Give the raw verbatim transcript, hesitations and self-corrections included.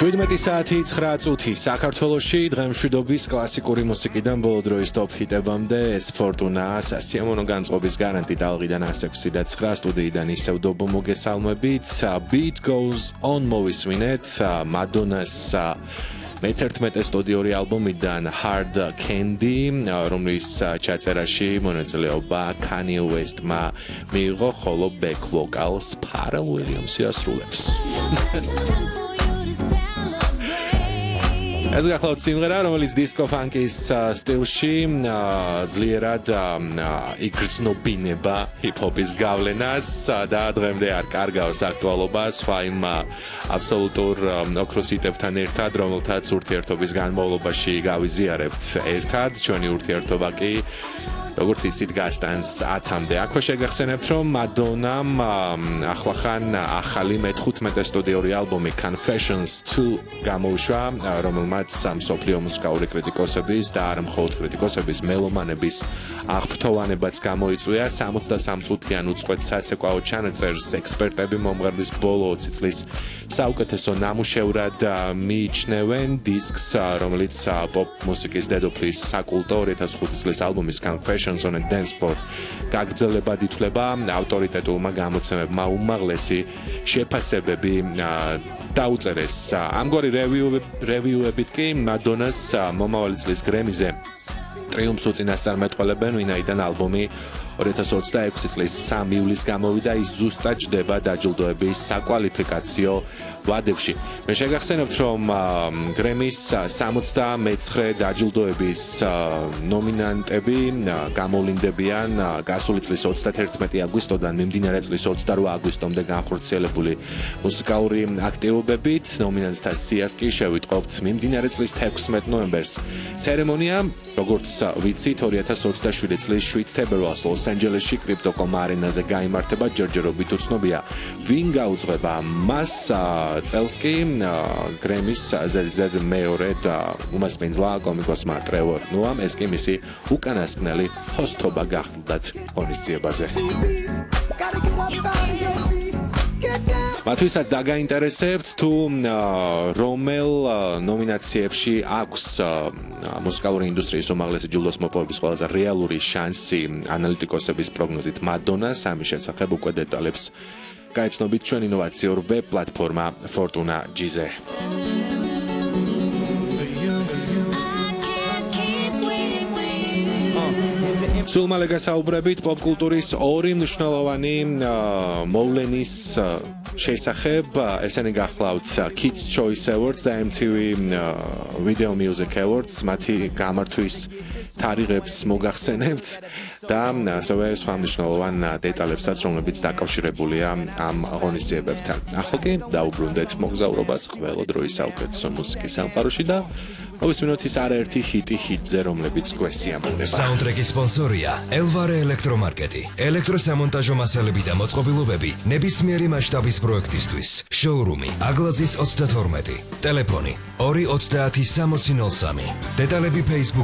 შვიდმეტი საათი ცხრა წუთი საქართველოში დღემშვიდობის კლასიკური მუსიკიდან ბოლო დროის ტოპ ჰიტებამდე ეს ფორტუნა სასიამოვნო განწყობის გარანტით ალღიდან ასექვსი და ცხრა სტუდიიდან ისევ დობო მოგესალმებით Beat Goes On მოვისმინეთ მადონას მეთერთმეტე სტუდიური ალბომიდან Hard Candy, რომლის ჩაწერაში მონაწილეობა Kanye West-მა მიიღო, ხოლო back vocals Pharrell Williams-ი ასრულებს. ეს გახლავთ სიმღერა, რომელიც disco funk-ის სტილში ძლიერად იგრძნობინება hip-hop-ის გავლენას და დღემდე არ კარგავს აქტუალობას სხვა იმ აბსოლუტურ ოქროს ჰიტებთან ერთად, რომელთაც ურთიერთობის განმავლობაში გავიზიარებთ ერთად, ჩვენი ურთიერთობა კი როგორც იცით გასტანს ათამდე. აქვე შეგახსენებთ, რომ მადონამ ახლახან ახალი მეთხუთმეტე სტუდიური ალბომი Confessions two გამოუშვა, რომელმაც მსოფლიო მუსიკალური კრიტიკოსების და არა მხოლოდ კრიტიკოსების, მელომანების აღფრთოვანებაც გამოიწვია. სამოცდასამ წუთიან უწყვეტ საცეკვაო ჩანაწერს ექსპერტები მომღერლის ბოლო ოცი წლის საუკეთესო ნამუშევრად მიიჩნევენ. დისკს, რომელიც პოპ მუსიკის დედოფლის საკულტო ორი ათას ხუთი წლის ალბომის Confessions on a Dance Floor გაგრძელებად ითვლება ავტორიტეტულმა გამოცემებმა უმაღლესი შეფასებები დაუწერეს. ამგვარი რევიუებით კი მადონას მომავალი წლის გრემიზე ტრიუმფს უწინასწარმეტყველებენ, ვინაიდან ალბომი ორი ათას ოცდაექვსი წლის სამი ივლისს გამოვიდა, ის ზუსტად ჯდება დაჯილდოების საკვალიფიკაციო ვადებში. მე შეგახსენებთ, რომ გრემის სამოცდამეცხრე დაჯილდოების ნომინანტები გამოვლინდებიან გასული წლის ოცდათერთმეტი აგვისტოდან მიმდინარე წლის ოცდარვა აგვისტომდე განხორციელებული მუსიკალური აქტივობებით. ნომინანტთა სიას კი შევიტყობთ მიმდინარე წლის თექვსმეტ ნოემბერს. ცერემონია, როგორც ვიცით, ორი ათას ოცდაშვიდი წლის შვიდ თებერვალს ლოს-ანჯელესში კრიპტოკომ არენაზე გაიმართება, ჯერჯერობით უცნობია, ვინ გაუძღვება მას. წელს კი გრემის ზედიზედ მეორე და უმასპინძლა კომიკოსმა ტრევორ ნოამ, ეს კი მისი უკანასკნელი ჰოსტობა გახლდათ ღონისძიებაზე. მათვისაც დაგაინტერესებთ, თუ რომელ ნომინაციებში აქვს მუსიკალური ინდუსტრიის უმაღლესი ჯილდოს მოპოვების ყველაზე რეალური შანსი ანალიტიკოსების პროგნოზით მადონას. ამის შესახებ უკვე დეტალებს გაიცნობით ჩვენ ინოვაციურ ვებ პლატფორმა Fortuna G-ზე. სულ მალე გასაუბრებით პოპ კულტურის ორი მნიშვნელოვანი მოვლენის შესახებ. ესენი გახლავთ Kids Choice Awards და M T V Video Music Awards, მათი გამართვის თარიღებს მოგახსენებთ და ასევე სხვა მნიშვნელოვან დეტალებსაც, რომლებიც დაკავშირებულია ამ ღონისძიებებთან. ახლა კი დაუბრუნდეთ მოგზაურობას ყველა დროის საუკეთესო მუსიკის სამყაროში და მოვისმინოთ ის არაერთი ჰიტი ჰიტზე, რომლებიც გვესიამოვნება. საუნდტრეკის სპონსორია Elvare ელექტრომარკეტი. ელექტროსამონტაჟო მასალები და მოწყობილობები ნებისმიერი მასშტაბის პროექტისთვის. შოურუმი აგლაძის ოცდათორმეტი. ტელეფონი ორი ოცდაათი სამოცი ნოლ სამი. დეტალები Facebook